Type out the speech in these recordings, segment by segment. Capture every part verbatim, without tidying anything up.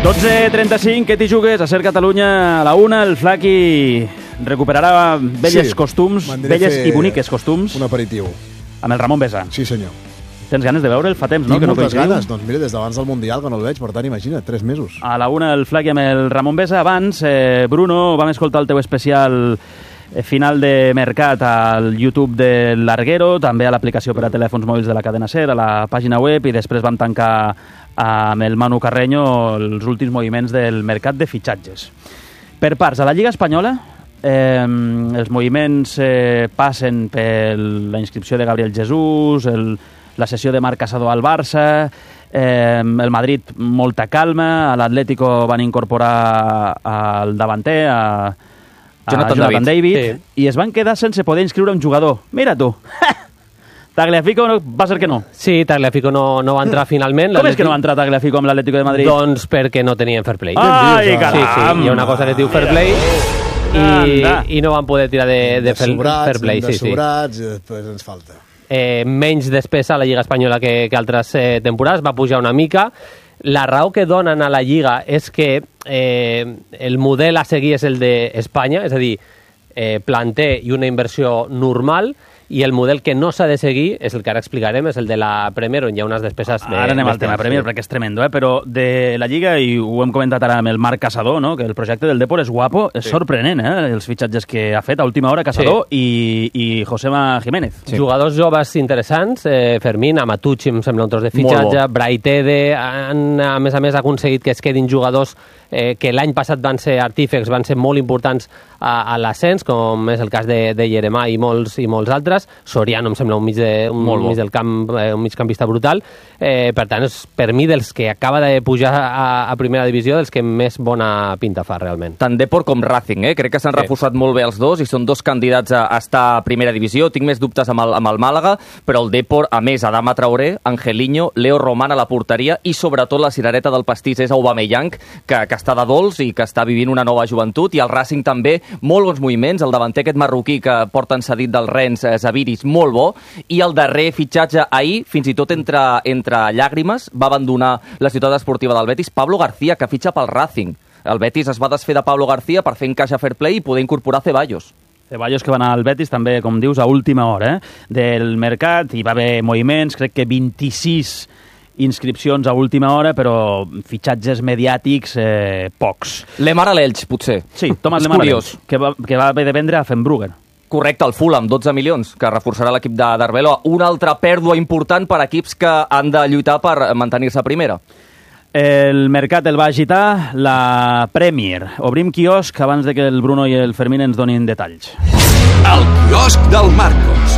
dotze trenta-cinc, què t'hi jugues? A Ser Catalunya a la una, el Flaqui recuperarà velles Sí, costums, m'aniré a velles fer i boniques costums, un aperitiu. amb el Ramon Besa. Sí, senyor. Tens ganes de veure'l? Fa temps, no? Tinc Que no moltes coincidim. ganes. Doncs mira, des d'abans del Mundial que no el veig, per tant, imagina't, tres mesos. A la una, el Flaqui amb el Ramon Besa. Abans, eh, Bruno, vam escoltar el teu especial eh, final de mercat al YouTube de Larguero, també a l'aplicació per a telèfons mòbils de la cadena SER, a la pàgina web, i després vam tancar amb el Manu Carreño els últims moviments del mercat de fitxatges. Per parts, a la Lliga Espanyola, eh, els moviments eh, passen per la inscripció de Gabriel Jesús, el, la sessió de Marc Casador al Barça, eh, el Madrid molta calma, a l'Atlético van incorporar al davanter, a, a Jonathan Jonathan David, David. i es van quedar sense poder inscriure un jugador. Mira tu! Tagliafico no, va ser que no. Sí, Tagliafico no, no va entrar finalment. Com és que no va entrar Tagliafico amb l'Atlético de Madrid? Doncs perquè no tenien fair play. Ai, sí, caram! sí, hi ha una cosa que es diu fair play i, Anda. i no van poder tirar de, de, de fair, sobrats, fair play. de Sí, sí. sobrats, i després ens falta. Eh, menys despesa a la Lliga Espanyola que, que altres eh, temporades, va pujar una mica. La raó que donen a la Lliga és que eh, el model a seguir és el d'Espanya, és a dir, eh, planter i una inversió normal, i el model que no s'ha de seguir és el que ara explicarem, és el de la Premier, on hi ha unes despeses... Ara anem al tema Premier, perquè és tremendo, eh? Però de la Lliga, i ho hem comentat ara amb el Marc Casador, no? Que el projecte del Depor és guapo, és sí. sorprenent, eh? Els fitxatges que ha fet a última hora Casador sí. i, i Josema Jiménez. Sí. Jugadors joves interessants, eh, Fermín, Amatucci, em sembla un tros de fitxatge, Braitede, han, a més a més, aconseguit que es quedin jugadors eh, que l'any passat van ser artífecs, van ser molt importants a, a l'ascens, com és el cas de, de Jeremà i molts, i molts altres. Soriano em sembla un mig, de, un, un mig del camp, eh, un migcampista brutal. Eh, per tant, és per mi dels que acaba de pujar a, a primera divisió, dels que més bona pinta fa realment. Tant Depor com Racing, eh? Crec que s'han sí. reforçat molt bé els dos i són dos candidats a estar a primera divisió. Tinc més dubtes amb el, amb el Màlaga, però el Depor, a més, Adama Traoré, Angelino, Leo Román a la porteria i sobretot la cirereta del pastís és Aubameyang, que, que està de dolç i que està vivint una nova joventut, i el Racing també, molt bons moviments, el davanter aquest marroquí que porten cedit del Rennes, eh, Zaviris, molt bo, i el darrer fitxatge ahir, fins i tot entre, entre llàgrimes, va abandonar la ciutat esportiva del Betis, Pablo García, que fitxa pel Racing. El Betis es va desfer de Pablo García per fer encaixa fair play i poder incorporar Ceballos. Ceballos que va anar al Betis també, com dius, a última hora eh? del mercat. Hi va haver moviments, crec que vint-i-sis inscripcions a última hora, però fitxatges mediàtics eh, pocs. Lemar a l'Elx, potser. Sí, Thomas Lemar a l'Elx, que va, que va haver de vendre a Fenbrugger. Correcte, el Fulham, dotze milions, que reforçarà l'equip de d'Arbeloa. Una altra pèrdua important per equips que han de lluitar per mantenir-se a primera. El mercat el va agitar la Premier. Obrim quiosc abans de que el Bruno i el Fermín ens donin detalls. El quiosc del Marcos.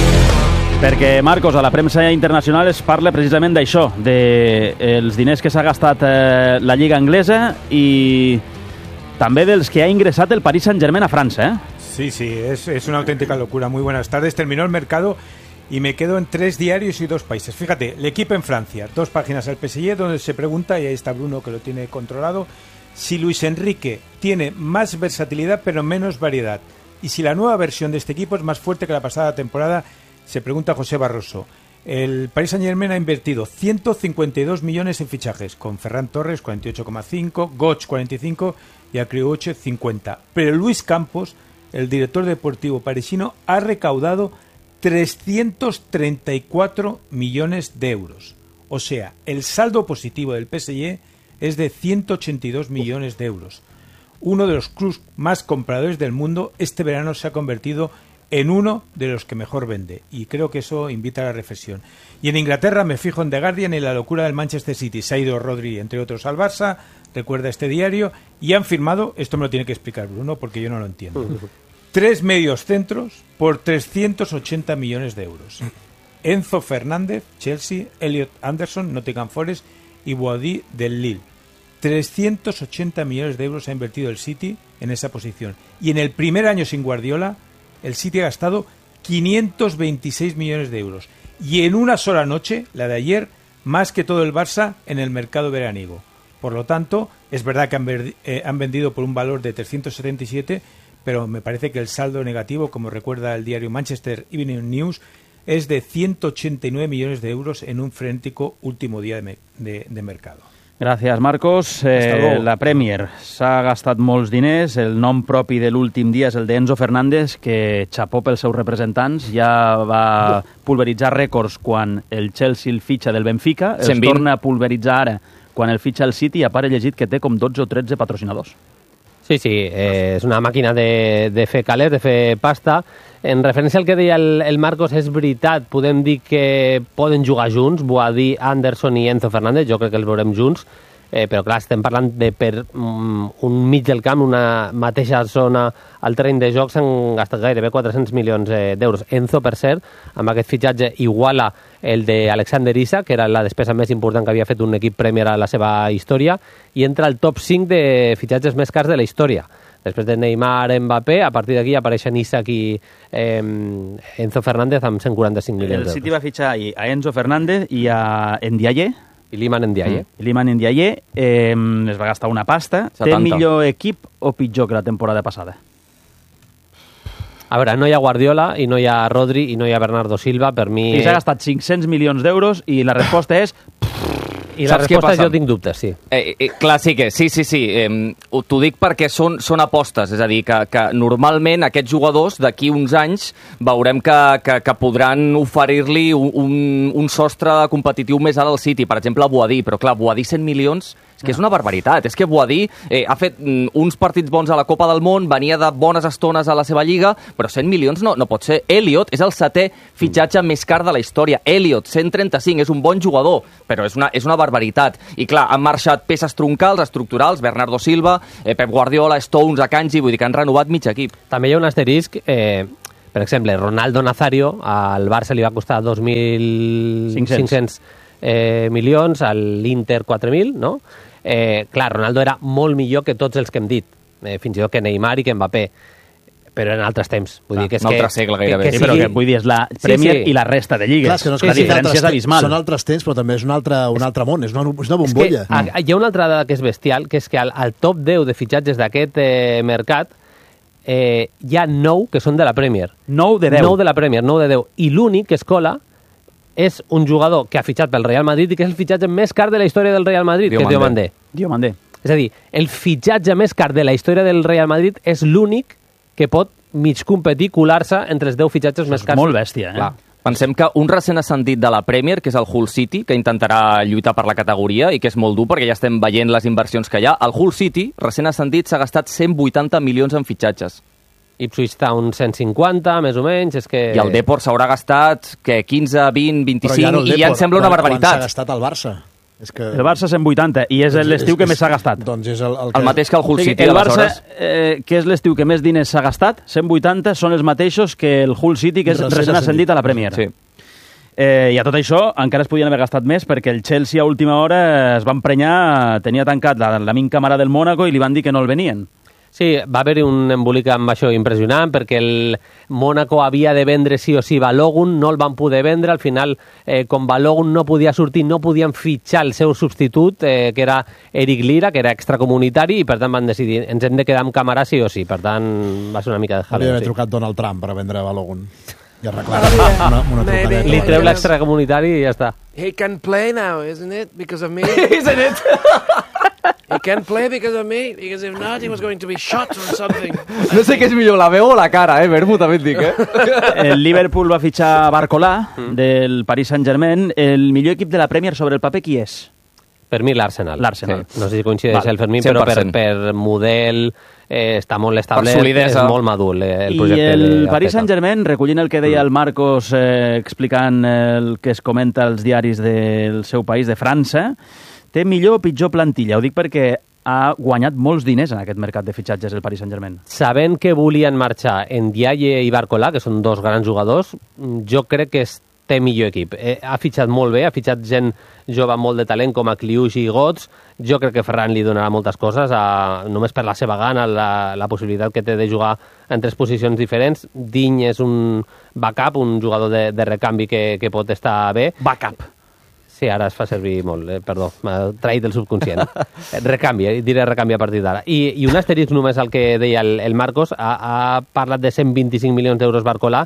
Perquè, Marcos, a la premsa internacional es parla precisament d'això, dels diners que s'ha gastat eh, la Lliga Anglesa i també dels que ha ingressat el Paris Saint-Germain a França, eh? Sí, sí, es, es una auténtica locura. Muy buenas tardes. Terminó el mercado y me quedo en tres diarios y dos países. Fíjate, el equipo en Francia, dos páginas al P S G donde se pregunta, y ahí está Bruno que lo tiene controlado, si Luis Enrique tiene más versatilidad pero menos variedad. Y si la nueva versión de este equipo es más fuerte que la pasada temporada, se pregunta José Barroso. El Paris Saint-Germain ha invertido ciento cincuenta y dos millones en fichajes, con Ferran Torres cuarenta y ocho coma cinco, Götze cuarenta y cinco y Acriuche cincuenta. Pero Luis Campos, el director deportivo parisino, ha recaudado trescientos treinta y cuatro millones de euros. O sea, el saldo positivo del P S G es de ciento ochenta y dos millones de euros. Uno de los clubes más compradores del mundo este verano se ha convertido en uno de los que mejor vende, y creo que eso invita a la reflexión. Y en Inglaterra me fijo en The Guardian y la locura del Manchester City. Se ha ido Rodri, entre otros, al Barça, recuerda este diario, y han firmado, esto me lo tiene que explicar Bruno porque yo no lo entiendo, tres medios centros por trescientos ochenta millones de euros. Enzo Fernández, Chelsea, Elliot Anderson, Nottingham Forest y Boadi del Lille. trescientos ochenta millones de euros ha invertido el City en esa posición. Y en el primer año sin Guardiola, el City ha gastado quinientos veintiséis millones de euros. Y en una sola noche, la de ayer, más que todo el Barça en el mercado veraniego. Por lo tanto, es verdad que han, ver, eh, han vendido por un valor de trescientos setenta y siete, pero me parece que el saldo negativo, como recuerda el diario Manchester Evening News, es de ciento ochenta y nueve millones de euros en un frenético último día de, me, de, de mercado. Gràcies, Marcos. Eh, la Premier s'ha gastat molts diners. El nom propi de l'últim dia és el d'Enzo Fernández, que xapó pels seus representants. Ja va pulveritzar rècords quan el Chelsea el fitxa del Benfica. Els torna a pulveritzar ara quan el fitxa el City, i a part he llegit que té com dotze o tretze patrocinadors. Sí, sí, eh, és una màquina de, de fer calés, de fer pasta. En referència al que deia el, el Marcos, és veritat, podem dir que poden jugar junts, Boadí, Anderson i Enzo Fernández, jo crec que els veurem junts, eh, però clar, estem parlant de per um, un mig del camp, una mateixa zona al terreny de joc, s'han gastat gairebé quatre-cents milions eh, d'euros. Enzo, per cert, amb aquest fitxatge iguala el d'Alexander Isak, que era la despesa més important que havia fet un equip Premier a la seva història, i entra al top cinc de fitxatges més cars de la història. Després de Neymar, Mbappé, a partir d'aquí apareixen Isak i eh, Enzo Fernández amb cent quaranta-cinc milions d'euros. El City va fitxar a Enzo Fernández i a Ndiaye, i l'Iliman Ndiaye. Mm. L'Iliman Ndiaye eh, es va gastar una pasta. setanta. Té millor equip o pitjor que la temporada passada? A veure, no hi ha Guardiola, i no hi ha Rodri, i no hi ha Bernardo Silva. Per mi... I s'ha gastat cinc-cents milions d'euros i la resposta és... I la resposta és jo tinc dubtes, sí. Eh, eh, clar, sí que, sí, sí, sí. Eh, t'ho dic perquè són, són apostes, és a dir, que, que normalment aquests jugadors d'aquí uns anys veurem que, que, que podran oferir-li un, un sostre competitiu més alt al City, per exemple a Boadí, però clar, Boadí cent milions... És que és una barbaritat. És que Boadí eh, ha fet mm, uns partits bons a la Copa del Món, venia de bones estones a la seva lliga, però cent milions no, no pot ser. Elliot és el setè fitxatge mm. més car de la història. Elliot, cent trenta-cinc, és un bon jugador, però és una, és una barbaritat. I clar, han marxat peces troncals, estructurals, Bernardo Silva, eh, Pep Guardiola, Stones, Akanji, vull dir que han renovat mig equip. També hi ha un asterisc... Eh... Per exemple, Ronaldo Nazario, al Barça li va costar dos mil cinc-cents eh, milions, a l'Inter quatre mil, no? Eh, clar, Ronaldo era molt millor que tots els que hem dit, eh, fins i tot que Neymar i que Mbappé, però en altres temps. Vull clar, dir que és un altre que, segle gairebé. Que, que sí, però que vull dir, és la Premier sí, sí. i la resta de lligues. Clar, és que no és la que diferència és abismal. Són altres temps, però també és un altre, un altre món, és una, és una bombolla. És que, mm. Hi ha una altra dada que és bestial, que és que al, al top deu de fitxatges d'aquest eh, mercat eh, hi ha nou que són de la Premier. nou de deu. nou de la Premier, nou de deu. I l'únic que es cola és un jugador que ha fitxat pel Real Madrid i que és el fitxatge més car de la història del Real Madrid, Diomandé. que és Diomandé. Diomandé. És a dir, el fitxatge més car de la història del Real Madrid és l'únic que pot mig competir, colar-se entre els deu fitxatges més cars. Molt bèstia, eh? Clar. Pensem que un recent ascendit de la Premier, que és el Hull City, que intentarà lluitar per la categoria i que és molt dur perquè ja estem veient les inversions que hi ha, el Hull City, recent ascendit, s'ha gastat cent vuitanta milions en fitxatges. Ipswich Town cent cinquanta, més o menys, és que... I el Depor s'haurà gastat que quinze, vint, vint-i-cinc, ja no i ja em sembla una barbaritat. Quan s'ha gastat el Barça? És que... El Barça cent vuitanta, i és l'estiu que més s'ha gastat. Doncs és el, el, que... el mateix que el Hull City, el Barça, aleshores. Eh, que és l'estiu que més diners s'ha gastat, cent vuitanta, són els mateixos que el Hull City, que és recent, recent ascendit a la Premier. Sí. Eh, I a tot això encara es podien haver gastat més perquè el Chelsea a última hora es va emprenyar, tenia tancat la, la min càmera del Mónaco i li van dir que no el venien. Sí, va haver-hi un embolic amb això impressionant perquè el Mónaco havia de vendre sí o sí Balogun, no el van poder vendre, al final eh, com Balogun no podia sortir, no podien fitxar el seu substitut, eh, que era Eric Lira, que era extracomunitari, i per tant van decidir, ens hem de quedar amb Camarà sí o sí, per tant va ser una mica de jaleo. Hauria d'haver sí. trucat Donald Trump per vendre Balogun. I arreglar una, una trucadeta. Li treu l'extracomunitari i ja està. He can play now, isn't it? Because of me. Isn't it? He can play because of me, because if not, he was going to be shot or something. No sé què és millor, la veu o la cara, eh, Bermu, també et dic, eh? El Liverpool va fitxar Barcolà, del Paris Saint-Germain. El millor equip de la Premier sobre el paper, qui és? Per mi l'Arsenal. L'Arsenal. Sí. No sé si coincideix Val, el Fermín, però per, per model eh, està molt establert, és molt madur eh, el projecte. I el de Paris Saint-Germain, recollint el que deia el Marcos eh, explicant el que es comenta als diaris del seu país, de França, té millor o pitjor plantilla. Ho dic perquè ha guanyat molts diners en aquest mercat de fitxatges el Paris Saint-Germain. Sabent que volien marxar Ndiaye i Barcolà, que són dos grans jugadors, jo crec que és té millor equip. Eh, ha fitxat molt bé, ha fitxat gent jove amb molt de talent com a Kliush i Götze. Jo crec que Ferran li donarà moltes coses, a, només per la seva gana, la, la possibilitat que té de jugar en tres posicions diferents. Digne és un backup, un jugador de, de recanvi que, que pot estar bé. Backup. Sí, ara es fa servir molt, eh, perdó, m'ha traït el subconscient. Recanvi, eh, diré recanvi a partir d'ara. I, I un asterisc només al que deia el, el Marcos, ha, ha parlat de cent vint-i-cinc milions d'euros Barcolà,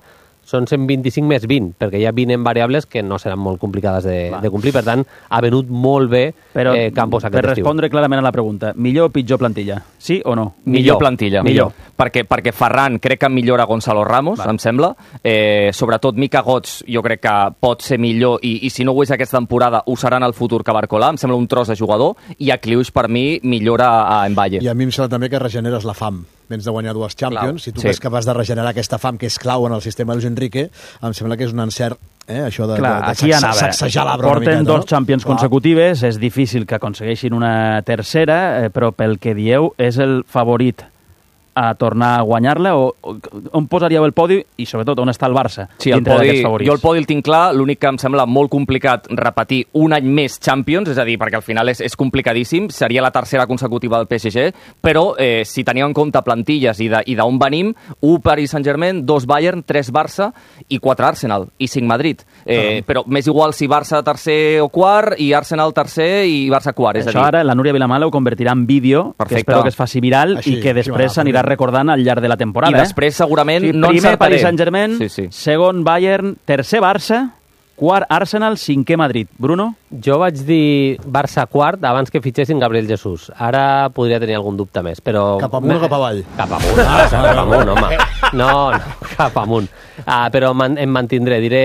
són cent vint-i-cinc més vint, perquè hi ha vint en variables que no seran molt complicades de, de complir. Per tant, ha venut molt bé Però, eh, Campos aquest per estiu. respondre clarament a la pregunta, millor o pitjor plantilla? Sí o no? Millor, millor plantilla. Millor. Perquè, perquè Ferran crec que millora Gonzalo Ramos, Va. em sembla. Eh, sobretot Mika Gots jo crec que pot ser millor i, i si no ho és aquesta temporada ho serà en el futur que Barcolà. Em sembla un tros de jugador i a Klius per mi millora a Mbaye. I a mi em sembla també que regeneres la fam. Vens de guanyar dues Champions, Clau. si tu Sí. ets capaç de regenerar aquesta fam que és clau en el sistema de Luis Enrique, em sembla que és un encert, eh, això de, Clar, de, de aquí sac- anava. sacsejar l'arbre una Porten miqueta, dos no? Champions Clar. consecutives, és difícil que aconsegueixin una tercera, eh, però pel que dieu, és el favorit a tornar a guanyar-la o, o on posaríeu el podi i sobretot on està el Barça Sí, el dintre podi, d'aquests favorits? jo el podi el tinc clar, l'únic que em sembla molt complicat repetir un any més Champions, és a dir, perquè al final és, és complicadíssim, seria la tercera consecutiva del P S G, però eh, si teniu en compte plantilles i de- i d'on venim, un Paris Saint-Germain, dos Bayern, tres Barça i quatre Arsenal, i cinc Madrid. Eh, però m'és igual si Barça tercer o quart i Arsenal tercer i Barça quart, és a Això dir... ara la Núria Vilamala ho convertirà en vídeo, que Perfecte. espero que es faci viral Així, i que així després va, s'anirà perfecte. recordant al llarg de la temporada. I després segurament eh? sí, no primer encertaré. Paris Saint-Germain, Sí, sí. segon Bayern, tercer Barça, quart Arsenal, cinquè Madrid. Bruno? Jo vaig dir Barça quart abans que fitxessin Gabriel Jesús. Ara podria tenir algun dubte més, però... Cap amunt o cap avall? Cap amunt, ah, cap amunt, home. No, no, cap amunt. Ah, però man, em mantindré. Diré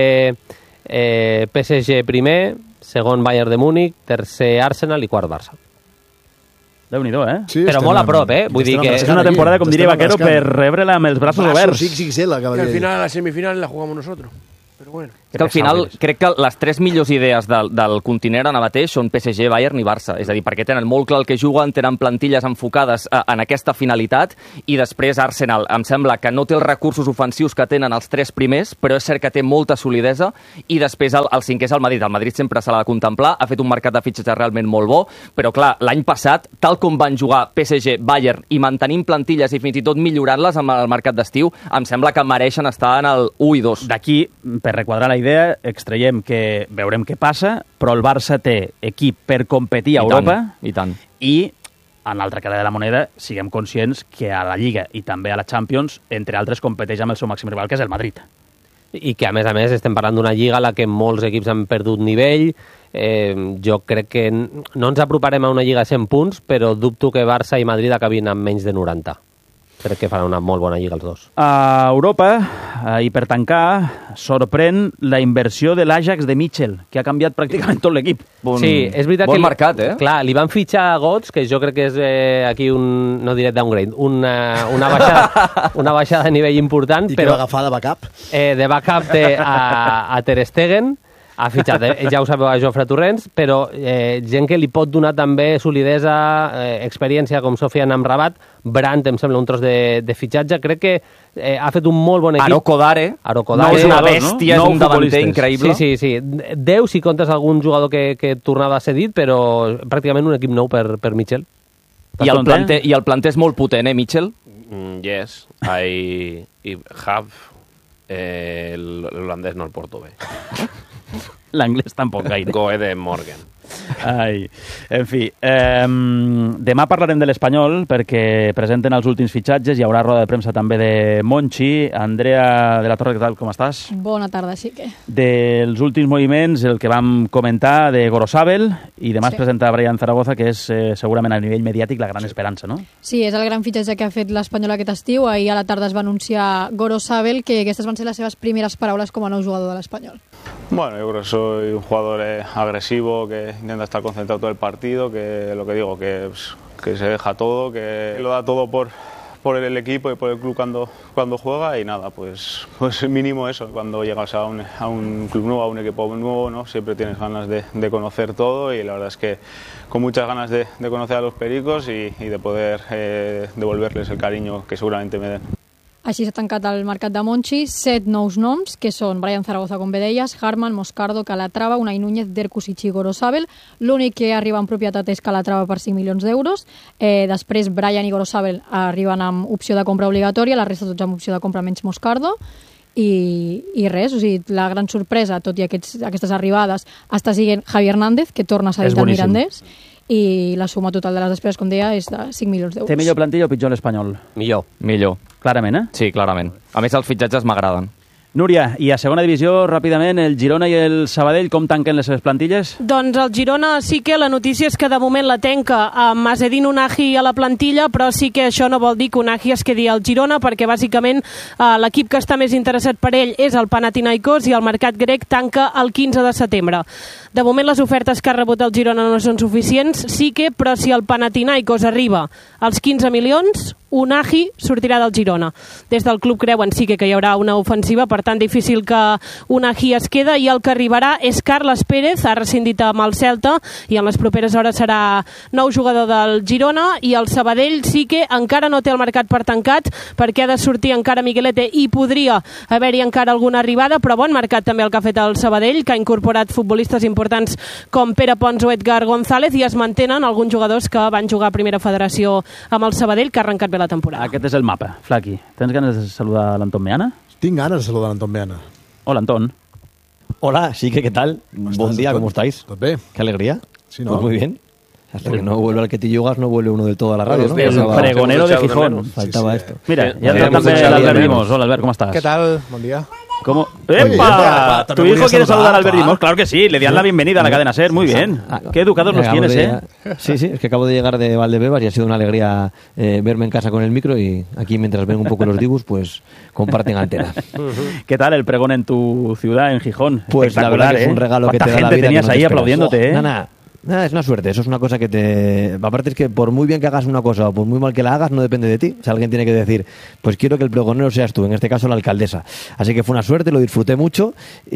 eh, P S G primer, segon Bayern de Múnich, tercer Arsenal i quart Barça. Déu-n'hi-do, eh? Sí, Però estem molt a en- prop, eh? Vull dir estem que- És enfrescant una aquí, temporada, com diria estem Vaquero, enfrescant. per rebre-la amb els braços Braços oberts. X X L, Y acaba al de dir. final, la semifinal la jugamos nosotros. Pero bueno. Que al final crec que les tres millors idees del, del continent ara mateix són P S G, Bayern i Barça. És a dir, perquè tenen molt clar el que juguen, tenen plantilles enfocades a, en aquesta finalitat i després Arsenal. Em sembla que no té els recursos ofensius que tenen els tres primers, però és cert que té molta solidesa i després el, el cinquè és el Madrid. El Madrid sempre se l'ha de contemplar, ha fet un mercat de fitxatge realment molt bo, però clar, l'any passat, tal com van jugar P S G, Bayern i mantenint plantilles i fins i tot millorant-les amb el mercat d'estiu, em sembla que mereixen estar en el u i dos. D'aquí, per requadrar la idea, extraiem que veurem què passa, però el Barça té equip per competir a I Europa tant, i tant. i, en l'altra cara de la moneda, siguem conscients que a la Lliga i també a la Champions, entre altres, competeix amb el seu màxim rival, que és el Madrid. I que, a més a més, estem parlant d'una lliga a la que molts equips han perdut nivell. Eh, jo crec que no ens aproparem a una lliga a cent punts, però dubto que Barça i Madrid acabin amb menys de noranta. Crec que faran una molt bona lliga els dos. A Europa, eh, i per tancar, sorprèn la inversió de l'Ajax de Mitchell, que ha canviat pràcticament tot l'equip. Bon, Sí, és veritat bon que... mercat, eh? Clar, li van fitxar a Götze, que jo crec que és eh, aquí un, no diré downgrade, una, una, baixada, una baixada de nivell important, I que però va agafar de backup. eh, de backup té a, a Ter Stegen, ha fitxat, eh, ja ho sabeu, a Jofre Torrents, però eh, gent que li pot donar també solidesa, eh, experiència, com Sofian Amrabat. Brandt em sembla un tros de, de fitxatge. Crec que eh, ha fet un molt bon equip. Aroko Dare, Aroko no Dare. és una jugadors, no? bèstia, Nou és un davanter futbolistes. increïble. Sí, sí, sí. Deu si comptes algun jugador que, que tornava cedit, però pràcticament un equip nou per, per Mitchell. I el, content? planter, I el planter és molt potent, eh, Mitchell? Mm, yes. I, I have eh, el holandès no el porto bé. L'anglès tampoc gaire. Goede Morgan. Ai, en fi, eh, demà parlarem de l'Espanyol perquè presenten els últims fitxatges, hi haurà roda de premsa també de Monchi. Andrea de la Torre, què tal, com estàs? Bona tarda, sí que. Dels últims moviments, el que vam comentar de Gorosabel, i demà Sí. es presenta Brian Zaragoza, que és eh, segurament a nivell mediàtic la gran sí. esperança, no? Sí, és el gran fitxatge que ha fet l'Espanyol aquest estiu. Ahir a la tarda es va anunciar Gorosabel, que aquestes van ser les seves primeres paraules com a nou jugador de l'Espanyol. Bueno, yo creo que soy un jugador eh, agresivo, que intenta estar concentrado todo el partido, que lo que digo, que, pues, que se deja todo, que lo da todo por, por el equipo y por el club cuando, cuando juega y nada, pues, pues mínimo eso. Cuando llegas a un, a un club nuevo, a un equipo nuevo, ¿no? Siempre tienes ganas de, de conocer todo y la verdad es que con muchas ganas de, de conocer a los pericos y, y de poder eh, devolverles el cariño que seguramente me den. Així s'ha tancat el mercat de Monchi, set nous noms, que són Brian Zaragoza, com bé deies, Harman, Moscardo, Calatrava, Unai Núñez, Derkusic i Gorosabel. L'únic que arriba en propietat és Calatrava per cinc milions d'euros. Eh, després, Brian i Gorosabel arriben amb opció de compra obligatòria, la resta tots amb opció de compra menys Moscardo. I, i res, o sigui, la gran sorpresa, tot i aquests, aquestes arribades, està siguent Javi Hernández, que torna a És cedir del boníssim. Mirandés, i la suma total de les despeses, com deia, és de cinc milions d'euros. Té millor plantilla o pitjor l'Espanyol? Millor. Millor. Clarament, eh? Sí, clarament. A més, els fitxatges m'agraden. Núria, i a segona divisió, ràpidament, el Girona i el Sabadell, com tanquen les seves plantilles? Doncs el Girona sí que la notícia és que de moment la tenca amb Azzedine Ounahi a la plantilla, però sí que això no vol dir que Ounahi es quedi al Girona, perquè bàsicament eh, l'equip que està més interessat per ell és el Panathinaikos i el mercat grec tanca el quinze de setembre. De moment les ofertes que ha rebut el Girona no són suficients, sí que, però si el Panathinaikos arriba als quinze milions, Ounahi sortirà del Girona. Des del club creuen sí que hi haurà una ofensiva, per tant difícil que Ounahi es queda, i el que arribarà és Carles Pérez, ha rescindit amb el Celta i en les properes hores serà nou jugador del Girona. I el Sabadell sí que encara no té el mercat per tancat, perquè ha de sortir encara Miguelete i podria haver-hi encara alguna arribada, però bon mercat també el que ha fet el Sabadell, que ha incorporat futbolistes importants com Pere Pons o Edgar González, i es mantenen alguns jugadors que van jugar a Primera Federació amb el Sabadell, que ha arrencat bé la temporada. Aquest és el mapa. Flaqui, tens ganes de saludar l'Anton Meana? Tinc ganes de saludar l'Anton Meana. Hola, Antón. Hola, sí que, ¿qué tal? Buen día, ¿cómo estáis? ¿Todo bien? Qué alegría. Sí, ¿no? Pues muy bien. Hasta que no vuelve al que te yugas, no vuelve uno del todo a la radio, ¿no? El pregonero de Gijón. Faltaba sí, sí. esto. Mira, ya está también Albert Dimos. Hola, Albert, ¿cómo estás? ¿Qué tal? Buen día. ¿Cómo? ¡Epa! ¿Tu hijo quiere saludar a Albert Dimos? Claro que sí, le dan la bienvenida a la cadena SER, muy bien. Qué educados los tienes, ¿eh? Sí, sí, es que acabo de llegar de Valdebebas y ha sido una alegría eh, verme en casa con el micro, y aquí mientras ven un poco los dibus, pues comparten antena. ¿Qué tal el pregón en tu ciudad, en Gijón? Pues la verdad que es un regalo que te da la vida. ¿Cuánta gente tenías ahí aplaudiéndote, eh? Nada, nada, es una suerte, eso es una cosa que te... Aparte es que por muy bien que hagas una cosa o por muy mal que la hagas, no depende de ti. O sea, alguien tiene que decir, pues quiero que el pregonero seas tú, en este caso la alcaldesa. Así que fue una suerte, lo disfruté mucho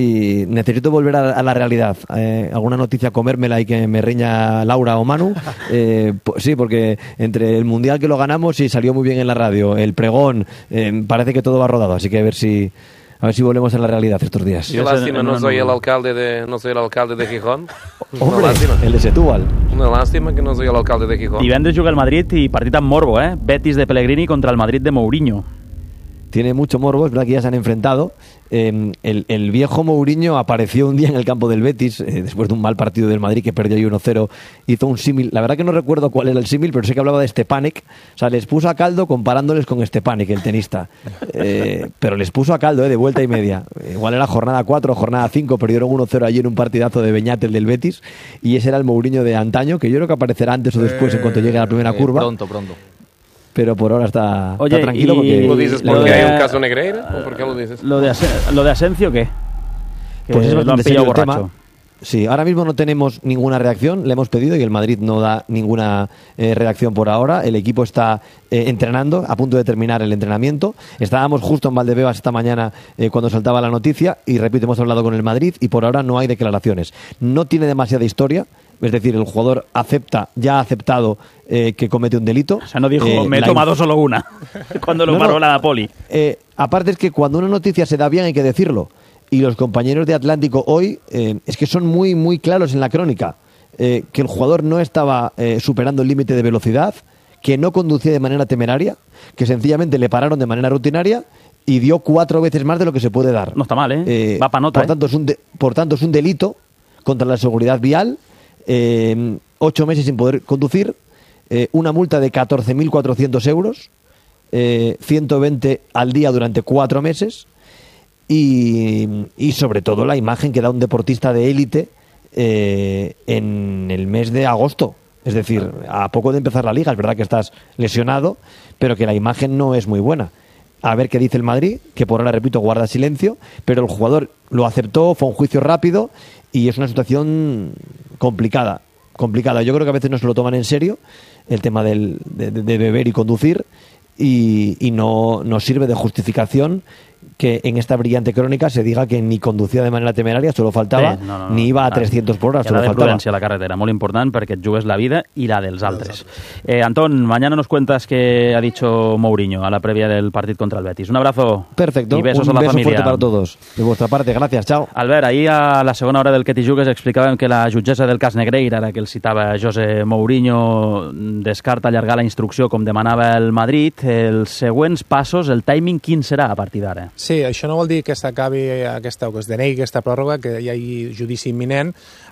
y necesito volver a, a la realidad. Eh, alguna noticia, comérmela y que me riña Laura o Manu. Eh, pues, sí, porque entre el Mundial que lo ganamos y salió muy bien en la radio, el pregón, eh, parece que todo va rodado, así que a ver si... A ver si volvemos a la realidad estos días. Qué lástima, no soy el alcalde de, no soy el alcalde de Gijón. Hombre, el de Setúbal. Una lástima que no soy el alcalde de Gijón. Divendres juga el Madrid i partit amb morbo, eh? Betis de Pellegrini contra el Madrid de Mourinho. Tiene mucho morbo, es verdad que ya se han enfrentado. Eh, el, el viejo Mourinho apareció un día en el campo del Betis, eh, después de un mal partido del Madrid que perdió ahí uno cero, hizo un símil, la verdad que no recuerdo cuál era el símil, pero sé que hablaba de Stepanek, o sea, les puso a caldo comparándoles con Stepanek, el tenista, eh, pero les puso a caldo, eh, de vuelta y media. Igual era jornada cuatro, jornada cinco, perdieron uno cero allí en un partidazo de Beñatel del Betis, y ese era el Mourinho de antaño, que yo creo que aparecerá antes o después en cuanto llegue a la primera eh, curva. Pronto, pronto. Pero por ahora está, Oye, está tranquilo. Porque... ¿Lo dices porque de, hay un caso Negreira o por qué lo dices? ¿Lo de, lo de Asencio qué? Que pues es lo han bastante pillado serio el borracho. tema. Sí, ahora mismo no tenemos ninguna reacción, le hemos pedido y el Madrid no da ninguna eh, reacción por ahora. El equipo está eh, entrenando, a punto de terminar el entrenamiento. Estábamos justo en Valdebebas esta mañana eh, cuando saltaba la noticia y repito, hemos hablado con el Madrid y por ahora no hay declaraciones. No tiene demasiada historia. Es decir, el jugador acepta, ya ha aceptado eh, que comete un delito. O sea, no dijo, eh, me he tomado solo una, cuando lo no, paró no. la poli. Eh, aparte es que cuando una noticia se da bien hay que decirlo. Y los compañeros de Atlántico hoy eh, es que son muy, muy claros en la crónica. Eh, que el jugador no estaba eh, superando el límite de velocidad, que no conducía de manera temeraria, que sencillamente le pararon de manera rutinaria y dio cuatro veces más de lo que se puede dar. No está mal, ¿eh? eh Va pa' nota, por, ¿eh? tanto, es un de, por tanto, es un delito contra la seguridad vial. Eh, ocho meses sin poder conducir, eh, una multa de catorce mil cuatrocientos euros, eh, ciento veinte al día durante cuatro meses y, y sobre todo la imagen que da un deportista de élite eh, en el mes de agosto. Es decir, a poco de empezar la liga, es verdad que estás lesionado, pero que la imagen no es muy buena. A ver qué dice el Madrid, que por ahora, repito, guarda silencio, pero el jugador lo aceptó, fue un juicio rápido y es una situación complicada, complicada. Yo creo que a veces no se lo toman en serio el tema del, de, de beber y conducir y, y no, no sirve de justificación que en esta brillante crónica se diga que ni conducía de manera temeraria, solo faltava, sí, no, no, no. ni iba a trescientos por hora, solo la de faltava. prudència a la carretera, molt important perquè et jugues la vida y la dels altres. Eh, Antón, mañana nos cuentas qué ha dicho Mourinho a la previa del partido contra el Betis. Un abrazo. Perfecto, y besos un a la beso familia. fuerte para todos. De vuestra parte, gracias, chao. Albert, ahir a la segona hora del Que t'hi jugues explicàvem que la jutgessa del cas Negreira, ara que el citava José Mourinho, descarta allargar la instrucció com demanava el Madrid. Els següents passos, el timing, quin serà a partir d'ara? Sí, això no vol dir que s'acabi aquesta, o que es denegui aquesta pròrroga, que hi hagi judici imminent.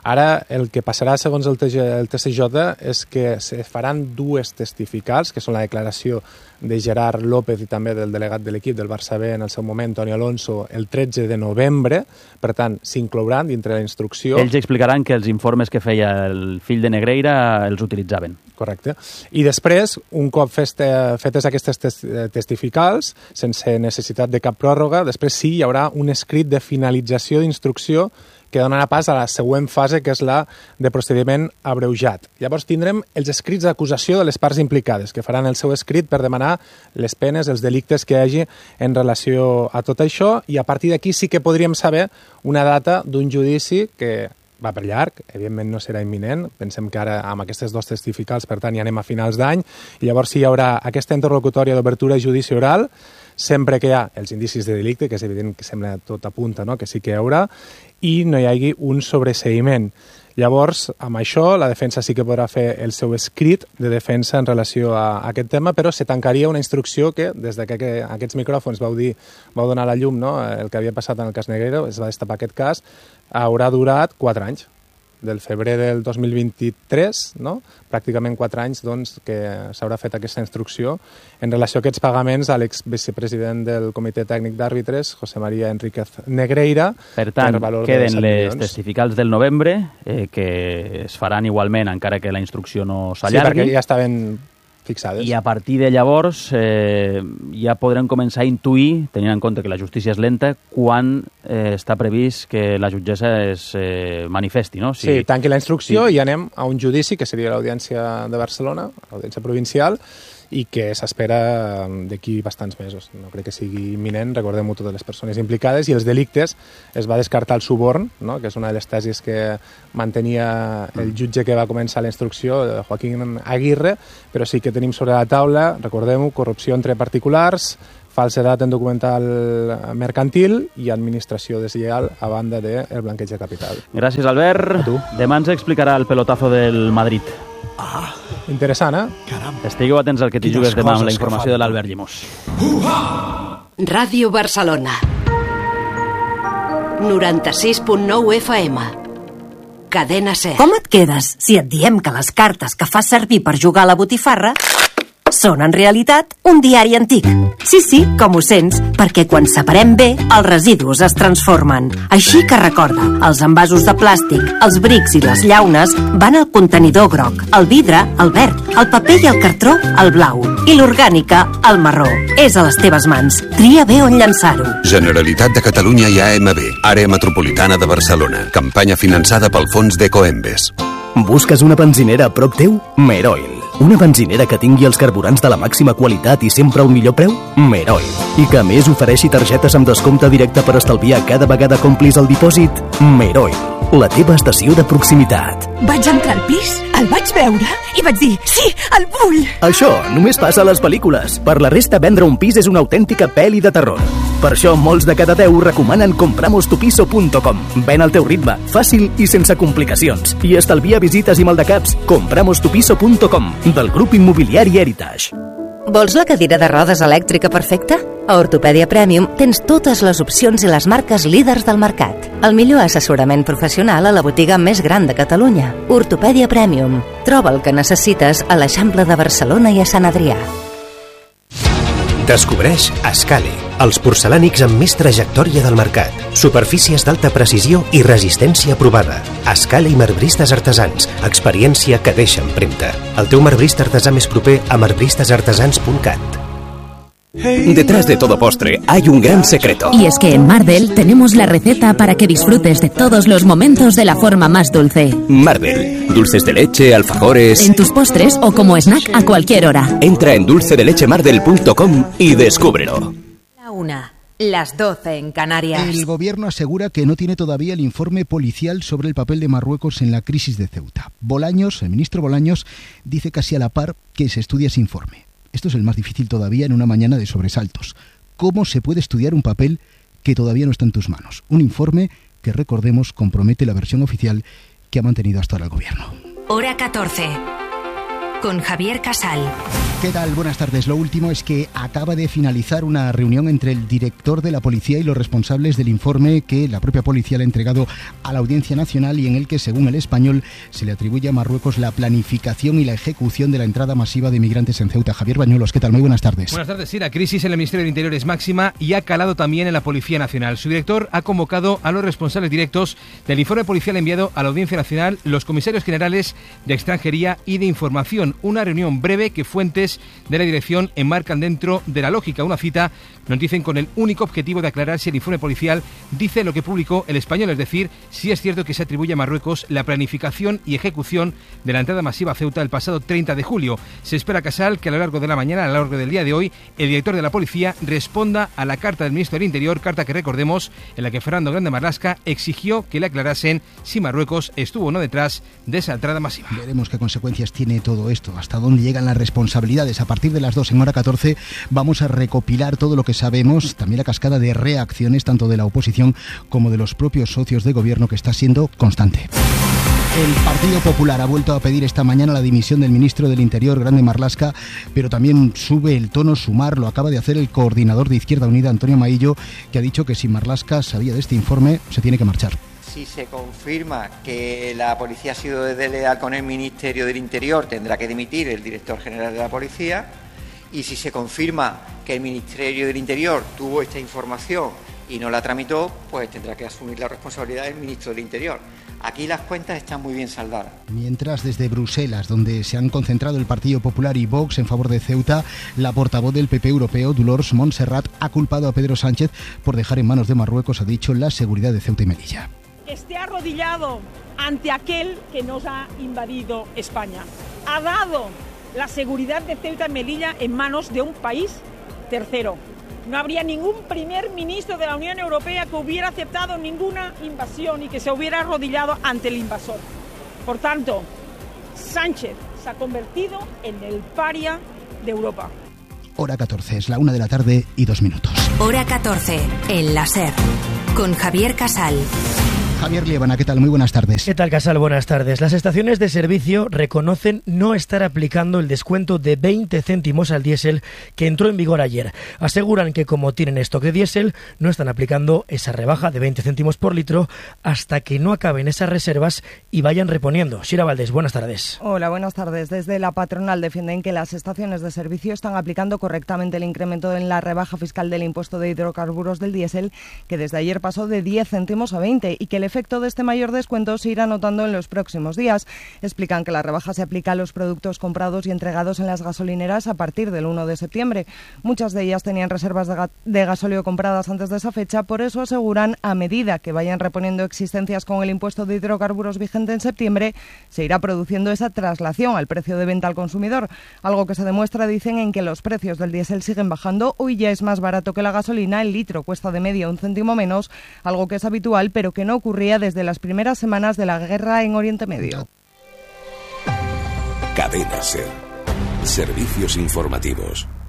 Ara, el que passarà, segons el T C J, és que se faran dues testificals, que són la declaració de Gerard López i també del delegat de l'equip del Barça B en el seu moment, Toni Alonso, el tretze de novembre. Per tant, s'inclouran dintre la instrucció. Ells explicaran que els informes que feia el fill de Negreira els utilitzaven. Correcte. I després, un cop fetes aquestes testificals, sense necessitat de cap pròrroga, després sí hi haurà un escrit de finalització d'instrucció que donarà pas a la següent fase, que és la de procediment abreujat. Llavors tindrem els escrits d'acusació de les parts implicades, que faran el seu escrit per demanar les penes, els delictes que hi hagi en relació a tot això, i a partir d'aquí sí que podríem saber una data d'un judici que va per llarg, evidentment no serà imminent, pensem que ara amb aquestes dos testificals, per tant, ja anem a finals d'any, i llavors sí hi haurà aquesta interlocutòria d'obertura i judici oral, sempre que hi ha els indicis de delicte, que és evident que sembla tot apunta, no? Que sí que hi haurà, i no hi hagi un sobreseïment. Llavors, amb això, la defensa sí que podrà fer el seu escrit de defensa en relació a aquest tema, però se tancaria una instrucció que, des que aquests micròfons vau dir, vau donar a la llum, no? El que havia passat en el cas Negreira, es va destapar aquest cas, haurà durat quatre anys, del febrer del dos mil vint-i-tres, no? Pràcticament quatre anys doncs, que s'haurà fet aquesta instrucció en relació a aquests pagaments a l'exvicepresident del Comitè Tècnic d'Àrbitres, José María Enríquez Negreira. Per tant, per queden les testificals del novembre, eh, que es faran igualment, encara que la instrucció no s'allargui. Sí, perquè ja estaven fixades. I a partir de llavors eh, ja podrem començar a intuir, tenint en compte que la justícia és lenta, quan eh, està previst que la jutgessa es eh, manifesti, no? Si, sí, tanqui la instrucció sí. I anem a un judici, que seria l'Audiència de Barcelona, l'Audiència Provincial, i que s'espera d'aquí bastants mesos. No crec que sigui imminent, recordem-ho, totes les persones implicades, i els delictes es va descartar el suborn, no? Que és una de les tesis que mantenia el jutge que va començar la instrucció, Joaquín Aguirre, però sí que tenim sobre la taula, recordem-ho, corrupció entre particulars, falsedat en documental mercantil i administració deslleial a banda del blanqueig de capital. Gràcies, Albert. Demà ens explicarà el pelotazo del Madrid. Ah, interessant, eh? Caram. Estigueu atents al que t'hi jugues demà amb la informació de l'Albert Llimós. Ràdio Barcelona noranta-sis punt nou F M. Cadena SER. Com et quedes si et diem que les cartes que fas servir per jugar a la botifarra són en realitat un diari antic? Sí, sí, com ho sents, perquè quan separem bé, els residus es transformen. Així que recorda, els envasos de plàstic, els brics i les llaunes van al contenidor groc, el vidre, el verd, el paper i el cartró, el blau, i l'orgànica, el marró. És a les teves mans. Tria bé on llançar-ho. Generalitat de Catalunya i A M B, Àrea Metropolitana de Barcelona. Campanya finançada pel fons d'Ecoembes. Busques una benzinera a prop teu? Meroil. Una benzinera que tingui els carburants de la màxima qualitat i sempre al millor preu? Meroil. I que a més ofereixi targetes amb descompte directe per estalviar cada vegada que omplis el dipòsit? Meroil. La teva estació de proximitat. Vaig entrar al pis, el vaig veure i vaig dir, sí, el vull! Això només passa a les pel·lícules. Per la resta, vendre un pis és una autèntica pel·li de terror. Per això, molts de cada deu recomanen compramos tu piso punt com. Ven al teu ritme, fàcil i sense complicacions. I estalvia visites i maldecaps. compramos tu piso punt com, del grup immobiliari Heritage. Vols la cadira de rodes elèctrica perfecta? A Ortopèdia Premium tens totes les opcions i les marques líders del mercat. El millor assessorament professional a la botiga més gran de Catalunya. Ortopèdia Premium. Troba el que necessites a l'Eixample de Barcelona i a Sant Adrià. Descobreix Ascale, els porcelànics amb més trajectòria del mercat. Superfícies d'alta precisió i resistència provada. Ascale i marbristes artesans. Experiència que deixa empremta. El teu marbrista artesà més proper a marbristes artesans punt cat. Detrás de todo postre hay un gran secreto. Y es que en Marbel tenemos la receta para que disfrutes de todos los momentos de la forma más dulce. Marbel, dulces de leche, alfajores... En tus postres o como snack a cualquier hora. Entra en dulce de leche marbel punto com y descúbrelo. La una, las doce en Canarias. El gobierno asegura que no tiene todavía el informe policial sobre el papel de Marruecos en la crisis de Ceuta. Bolaños, el ministro Bolaños, dice casi a la par que se estudia ese informe. Esto es el más difícil todavía en una mañana de sobresaltos. ¿Cómo se puede estudiar un papel que todavía no está en tus manos? Un informe que, recordemos, compromete la versión oficial que ha mantenido hasta ahora el gobierno. Hora catorce. con Javier Casal. ¿Qué tal? Buenas tardes. Lo último es que acaba de finalizar una reunión entre el director de la policía y los responsables del informe que la propia policía le ha entregado a la Audiencia Nacional y en el que, según El Español, se le atribuye a Marruecos la planificación y la ejecución de la entrada masiva de migrantes en Ceuta. Javier Bañuelos, ¿qué tal? Muy buenas tardes. Buenas tardes. Sí, la crisis en el Ministerio del Interior es máxima y ha calado también en la Policía Nacional. Su director ha convocado a los responsables directos del informe policial enviado a la Audiencia Nacional, los comisarios generales de Extranjería y de Información. Una reunión breve que fuentes de la dirección enmarcan dentro de la lógica. Una cita, nos dicen, con el único objetivo de aclarar si el informe policial dice lo que publicó El Español, es decir, si es cierto que se atribuye a Marruecos la planificación y ejecución de la entrada masiva a Ceuta el pasado treinta de julio. Se espera, Casal, que a lo largo de la mañana, a lo largo del día de hoy, el director de la policía responda a la carta del ministro del Interior, carta que recordemos, en la que Fernando Grande Marlaska exigió que le aclarasen si Marruecos estuvo o no detrás de esa entrada masiva. Veremos qué consecuencias tiene todo esto, hasta dónde llegan las responsabilidades. A partir de las dos en hora catorce vamos a recopilar todo lo que sabemos, también la cascada de reacciones tanto de la oposición como de los propios socios de gobierno, que está siendo constante. El Partido Popular ha vuelto a pedir esta mañana la dimisión del ministro del Interior, Grande Marlaska, pero también sube el tono Sumar. Lo acaba de hacer el coordinador de Izquierda Unida, Antonio Maillo, que ha dicho que si Marlaska sabía de este informe, se tiene que marchar. Si se confirma que la policía ha sido desleal con el Ministerio del Interior, tendrá que dimitir el director general de la policía. Y si se confirma que el Ministerio del Interior tuvo esta información y no la tramitó, pues tendrá que asumir la responsabilidad del ministro del Interior. Aquí las cuentas están muy bien saldadas. Mientras, desde Bruselas, donde se han concentrado el Partido Popular y Vox en favor de Ceuta, la portavoz del P P europeo, Dolors Montserrat, ha culpado a Pedro Sánchez por dejar en manos de Marruecos, ha dicho, la seguridad de Ceuta y Melilla. Esté arrodillado ante aquel que nos ha invadido España. Ha dado la seguridad de Ceuta y Melilla en manos de un país tercero. No habría ningún primer ministro de la Unión Europea que hubiera aceptado ninguna invasión y que se hubiera arrodillado ante el invasor. Por tanto, Sánchez se ha convertido en el paria de Europa. Hora catorce, es la una de la tarde y dos minutos. Hora catorce, en la SER, con Javier Casal. Javier Liébana, ¿qué tal? Muy buenas tardes. ¿Qué tal, Casal? Buenas tardes. Las estaciones de servicio reconocen no estar aplicando el descuento de veinte céntimos al diésel que entró en vigor ayer. Aseguran que, como tienen stock de diésel, no están aplicando esa rebaja de veinte céntimos por litro hasta que no acaben esas reservas y vayan reponiendo. Shira Valdés, buenas tardes. Hola, buenas tardes. Desde la patronal defienden que las estaciones de servicio están aplicando correctamente el incremento en la rebaja fiscal del impuesto de hidrocarburos del diésel, que desde ayer pasó de diez céntimos a veinte, y que el efecto de este mayor descuento se irá notando en los próximos días. Explican que la rebaja se aplica a los productos comprados y entregados en las gasolineras a partir del uno de septiembre. Muchas de ellas tenían reservas de, ga de gasóleo compradas antes de esa fecha, por eso aseguran, a medida que vayan reponiendo existencias con el impuesto de hidrocarburos vigente en septiembre, se irá produciendo esa traslación al precio de venta al consumidor, algo que se demuestra, dicen, en que los precios del diésel siguen bajando. Hoy ya es más barato que la gasolina, el litro cuesta de media un céntimo menos, algo que es habitual pero que no ocurría desde de las primeras semanas de la guerra en Oriente Medio. Cadena SER. Servicios informativos.